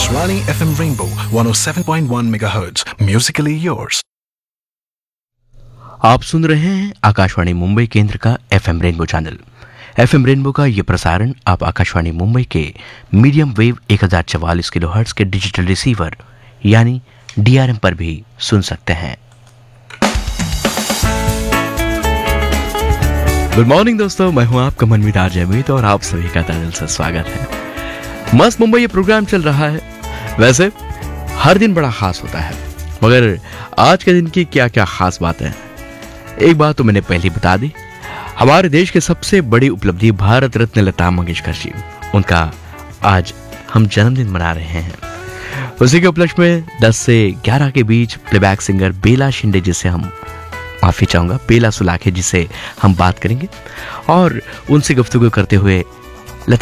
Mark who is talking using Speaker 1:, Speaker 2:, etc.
Speaker 1: Akashvani FM Rainbow 107.1 MHz. Musically yours.
Speaker 2: आप सुन रहे हैं आकाशवाणी मुंबई केंद्र का FM rainbow channel. FM rainbow का ये प्रसारण आप आकाशवाणी मुंबई के मीडियम वेव 1044 किलोहर्ट्ज के डिजिटल रिसीवर यानी डीआरएम पर भी सुन सकते हैं। गुड मॉर्निंग दोस्तों, मैं हूं आपका मनमीत आरजे अमित और आप सभी का तहे दिल से स्वागत है। मस्त मुंबई ये प्रोग्राम चल रहा है। वैसे हर दिन बड़ा खास होता है, मगर आज के दिन की क्या क्या खास बात है, एक बात तो मैंने पहले बता दी। हमारे देश के सबसे बड़ी उपलब्धि भारत रत्न लता मंगेशकर जी, उनका आज हम जन्मदिन मना रहे हैं। उसी के उपलक्ष्य में 10 से 11 के बीच प्लेबैक सिंगर बेला शिंदे जिसे हम माफी चाहूंगा बेला सुलाखे जिसे हम बात करेंगे और उनसे गुफ्तगू करते हुए